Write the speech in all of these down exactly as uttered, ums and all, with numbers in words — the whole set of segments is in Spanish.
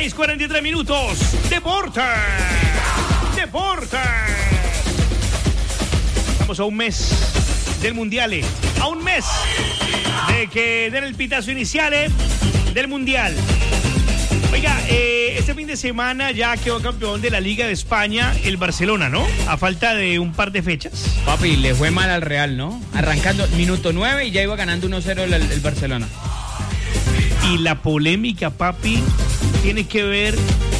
seis cuarenta y tres minutos. Deporte. Deporte. Estamos a un mes del Mundial. A un mes de que den el pitazo inicial eh, del Mundial. Oiga, eh, este fin de semana ya quedó campeón de la Liga de España el Barcelona, ¿no? A falta de un par de fechas. Papi, le fue mal al Real, ¿no? Arrancando minuto nueve y ya iba ganando uno cero el, el Barcelona. Y la polémica, papi, tiene que ver...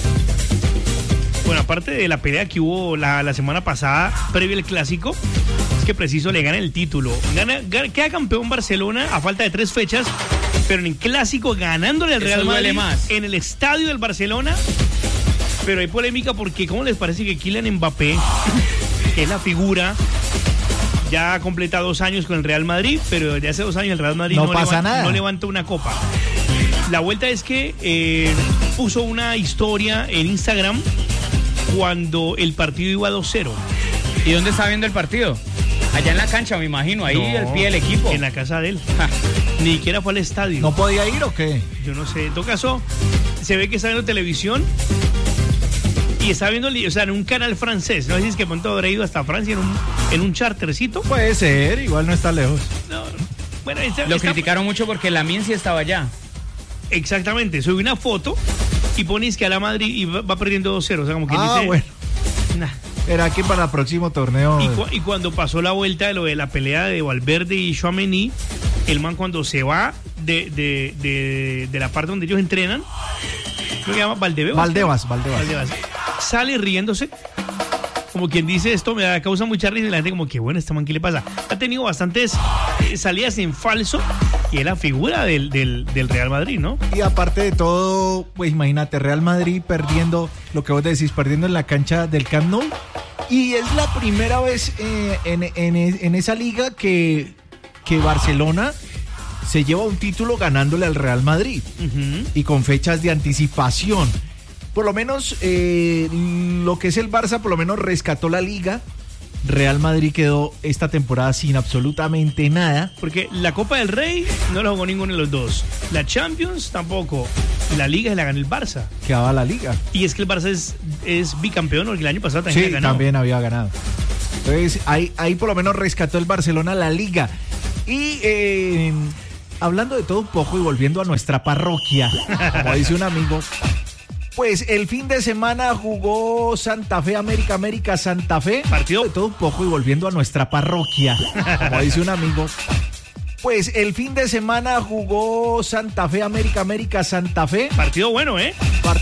Bueno, aparte de la pelea que hubo la, la semana pasada, previo al Clásico, es que preciso le gana el título. Gana, gana, queda campeón Barcelona a falta de tres fechas, pero en el Clásico ganándole al Real Madrid más. En el estadio del Barcelona. Pero hay polémica porque, ¿cómo les parece que Kylian Mbappé, que es la figura, ya ha completado dos años con el Real Madrid, pero desde hace dos años el Real Madrid no, no, pasa levanta, nada. no levanta una copa? La vuelta es que eh, puso una historia en Instagram cuando el partido iba dos cero. ¿Y dónde está viendo el partido? Allá en la cancha, me imagino, ahí No, al pie del equipo. En la casa de él. Ni siquiera fue al estadio. ¿No podía ir o qué? Yo no sé. En todo caso, se ve que está viendo televisión y está viendo, o sea, en un canal francés. No sé si es que pronto habrá ido hasta Francia en un, en un chartercito. Puede ser, igual no está lejos. No, bueno, está, Lo está, criticaron mucho porque Lamine sí estaba allá. Exactamente. Subí una foto y pones que a la Madrid y va, va perdiendo dos cero. O sea, como que Ah, dice... bueno. Nah. Era que para el próximo torneo. Y, cu y cuando pasó la vuelta de lo de la pelea de Valverde y Tchouaméni, el man cuando se va de, de, de, de la parte donde ellos entrenan, creo que se llama Valdebebas. Valdebas, Valdebas. Valdebas. Sale riéndose, como quien dice, esto me da, causa mucha risa y la gente como que bueno, este man, ¿qué le pasa? Ha tenido bastantes eh, salidas en falso y es la figura del, del, del Real Madrid, ¿no? Y aparte de todo, pues imagínate, Real Madrid perdiendo, lo que vos decís, perdiendo en la cancha del Camp Nou. Y es la primera vez eh, en, en, en esa liga que, que Barcelona se lleva un título ganándole al Real Madrid. Uh-huh. Y con fechas de anticipación. Por lo menos eh, lo que es el Barça, por lo menos rescató la liga. Real Madrid quedó esta temporada sin absolutamente nada. Porque la Copa del Rey no la jugó ninguno de los dos. La Champions tampoco. La Liga se la ganó el Barça. Quedaba la liga. Y es que el Barça es, es bicampeón, porque el año pasado también Sí, ganó. también había ganado. Entonces, ahí, ahí por lo menos rescató el Barcelona la liga. Y eh, hablando de todo un poco y volviendo a nuestra parroquia, como dice un amigo, pues el fin de semana jugó Santa Fe, América, América, Santa Fe. Partido de todo un poco y volviendo a nuestra parroquia, como dice un amigo. Pues el fin de semana jugó Santa Fe, América, América, Santa Fe. Partido bueno, ¿eh?